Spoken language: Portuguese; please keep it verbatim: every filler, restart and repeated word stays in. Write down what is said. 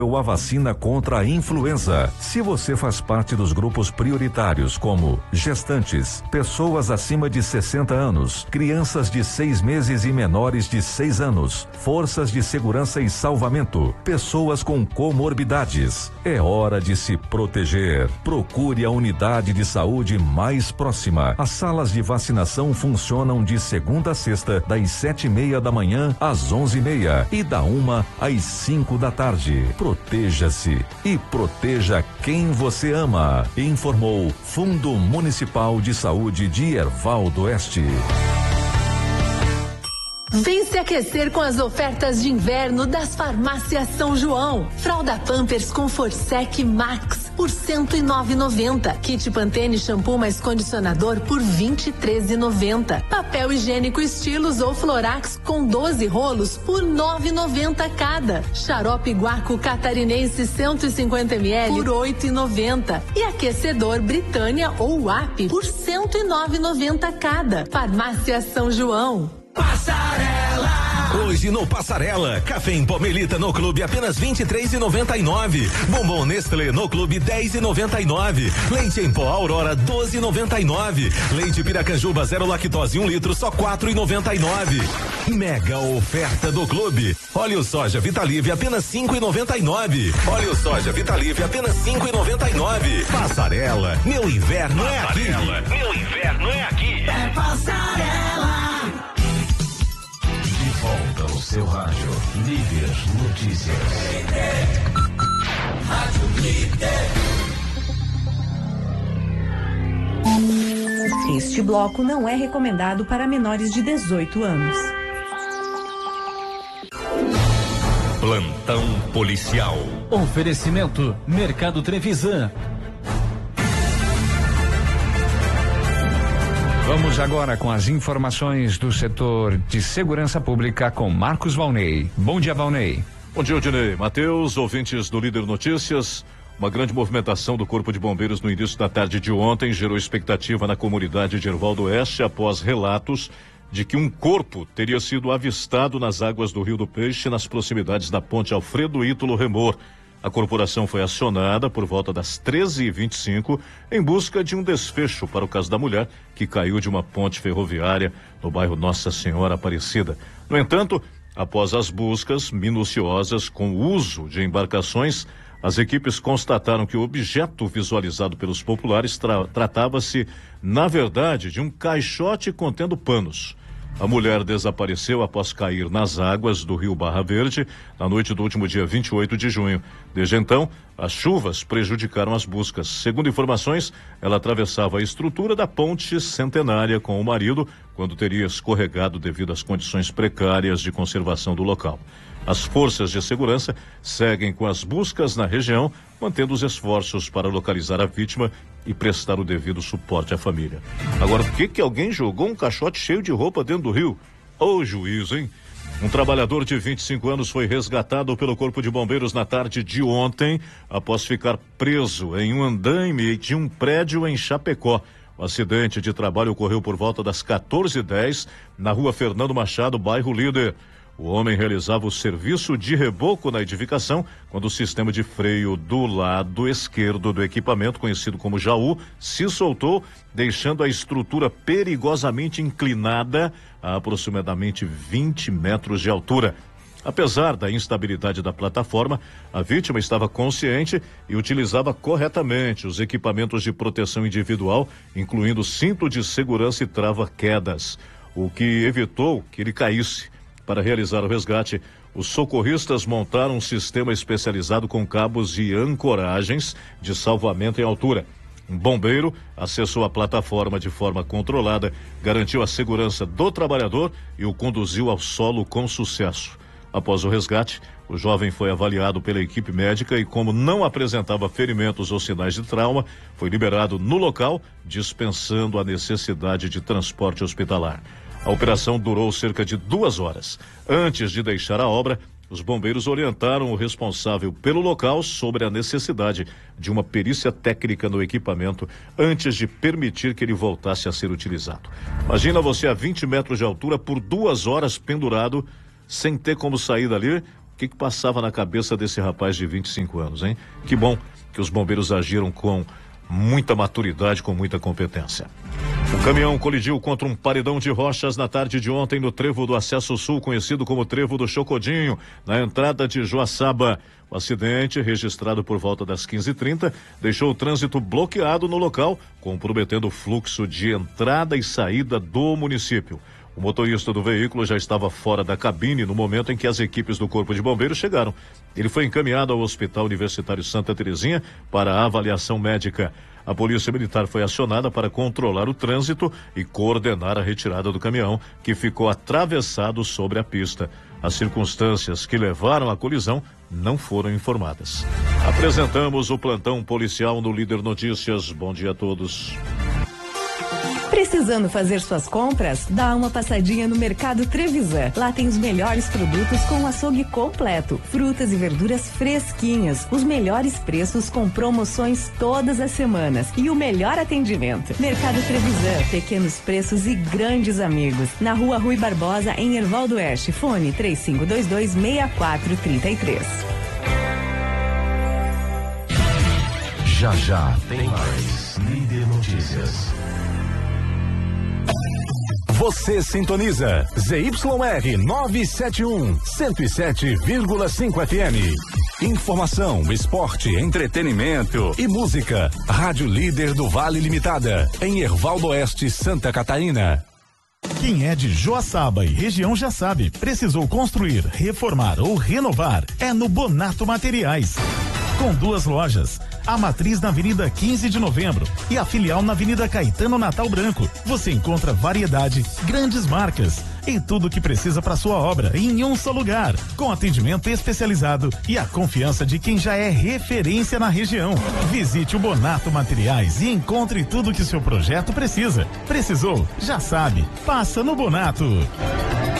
ou a vacina contra a influenza. Se você faz parte dos grupos prioritários, como gestantes, pessoas acima de sessenta anos, crianças de seis meses e menores de seis anos, forças de segurança e salvamento, pessoas com comorbidades, é hora de se proteger. Procure a unidade de saúde mais próxima. As salas de vacinação funcionam de segunda a sexta, das sete e meia da manhã às onze e meia e da uma às cinco da tarde. Proteja-se e proteja quem você ama. Informou Fundo Municipal de Saúde de Erval do Oeste. Vem se aquecer com as ofertas de inverno das farmácias São João. Fralda Pampers com Forsec Max por cento e nove reais e noventa centavos. Kit Pantene shampoo mais condicionador por vinte e três reais e noventa centavos. Papel higiênico Estilos ou Florax com doze rolos por nove reais e noventa centavos cada. Xarope Guaco Catarinense cento e cinquenta mililitros por oito reais e noventa centavos. E aquecedor Britânia ou W A P por cento e nove reais e noventa centavos cada. Farmácia São João. Passarela! Hoje no Passarela, café em pó Melita no clube apenas vinte e três reais e noventa e nove centavos. Bombom Nestlé no clube dez reais e noventa e nove centavos. Leite em pó Aurora doze reais e noventa e nove centavos. Leite Piracanjuba zero lactose um litro só quatro reais e noventa e nove centavos. Mega oferta do clube. Óleo soja Vitalive apenas cinco reais e noventa e nove centavos. Óleo soja Vitalive apenas cinco reais e noventa e nove centavos. Passarela, meu inverno é aqui. Meu inverno é aqui. É Passarela. Volta ao seu rádio, Líder Notícias. Rádio Líder. Este bloco não é recomendado para menores de dezoito anos. Plantão policial. Oferecimento Mercado Trevisan. Vamos agora com as informações do setor de segurança pública com Marcos Valnei. Bom dia, Valnei. Bom dia, Odinei. Matheus, ouvintes do Líder Notícias. Uma grande movimentação do Corpo de Bombeiros no início da tarde de ontem gerou expectativa na comunidade de Erval do Oeste após relatos de que um corpo teria sido avistado nas águas do Rio do Peixe, nas proximidades da ponte Alfredo Ítalo Remor. A corporação foi acionada por volta das treze e vinte e cinco em busca de um desfecho para o caso da mulher que caiu de uma ponte ferroviária no bairro Nossa Senhora Aparecida. No entanto, após as buscas minuciosas com o uso de embarcações, as equipes constataram que o objeto visualizado pelos populares tra- tratava-se, na verdade, de um caixote contendo panos. A mulher desapareceu após cair nas águas do rio Barra Verde na noite do último dia vinte e oito de junho. Desde então, as chuvas prejudicaram as buscas. Segundo informações, ela atravessava a estrutura da ponte centenária com o marido quando teria escorregado devido às condições precárias de conservação do local. As forças de segurança seguem com as buscas na região, mantendo os esforços para localizar a vítima e prestar o devido suporte à família. Agora, por que que alguém jogou um caixote cheio de roupa dentro do rio? Ô juízo, hein? Um trabalhador de vinte e cinco anos foi resgatado pelo Corpo de Bombeiros na tarde de ontem, após ficar preso em um andaime de um prédio em Chapecó. O acidente de trabalho ocorreu por volta das quatorze e dez na rua Fernando Machado, bairro Líder. O homem realizava o serviço de reboco na edificação quando o sistema de freio do lado esquerdo do equipamento, conhecido como jaú, se soltou, deixando a estrutura perigosamente inclinada a aproximadamente vinte metros de altura. Apesar da instabilidade da plataforma, a vítima estava consciente e utilizava corretamente os equipamentos de proteção individual, incluindo cinto de segurança e trava-quedas, o que evitou que ele caísse. Para realizar o resgate, os socorristas montaram um sistema especializado com cabos e ancoragens de salvamento em altura. Um bombeiro acessou a plataforma de forma controlada, garantiu a segurança do trabalhador e o conduziu ao solo com sucesso. Após o resgate, o jovem foi avaliado pela equipe médica e, como não apresentava ferimentos ou sinais de trauma, foi liberado no local, dispensando a necessidade de transporte hospitalar. A operação durou cerca de duas horas. Antes de deixar a obra, os bombeiros orientaram o responsável pelo local sobre a necessidade de uma perícia técnica no equipamento antes de permitir que ele voltasse a ser utilizado. Imagina você a vinte metros de altura por duas horas pendurado, sem ter como sair dali. O que que passava na cabeça desse rapaz de vinte e cinco anos, hein? Que bom que os bombeiros agiram com muita maturidade, com muita competência. Um caminhão colidiu contra um paredão de rochas na tarde de ontem no trevo do Acesso Sul, conhecido como Trevo do Chocodinho, na entrada de Joaçaba. O acidente, registrado por volta das quinze e trinta, deixou o trânsito bloqueado no local, comprometendo o fluxo de entrada e saída do município. O motorista do veículo já estava fora da cabine no momento em que as equipes do Corpo de Bombeiros chegaram. Ele foi encaminhado ao Hospital Universitário Santa Terezinha para a avaliação médica. A Polícia Militar foi acionada para controlar o trânsito e coordenar a retirada do caminhão, que ficou atravessado sobre a pista. As circunstâncias que levaram à colisão não foram informadas. Apresentamos o plantão policial no Líder Notícias. Bom dia a todos. Precisando fazer suas compras? Dá uma passadinha no Mercado Trevisan. Lá tem os melhores produtos com o açougue completo, frutas e verduras fresquinhas, os melhores preços com promoções todas as semanas e o melhor atendimento. Mercado Trevisan, pequenos preços e grandes amigos. Na Rua Rui Barbosa, em Erval do Oeste. Fone três cinco dois dois, seis quatro três três. Já já tem mais Líder Notícias. Você sintoniza Z Y R novecentos e setenta e um, cento e sete vírgula cinco F M. Informação, esporte, entretenimento e música. Rádio Líder do Vale Limitada, em Erval do Oeste, Santa Catarina. Quem é de Joaçaba e região já sabe, precisou construir, reformar ou renovar, é no Bonato Materiais. Com duas lojas, a matriz na Avenida quinze de Novembro e a filial na Avenida Caetano Natal Branco. Você encontra variedade, grandes marcas e tudo o que precisa para sua obra em um só lugar, com atendimento especializado e a confiança de quem já é referência na região. Visite o Bonato Materiais e encontre tudo que seu projeto precisa. Precisou? Já sabe. Passa no Bonato.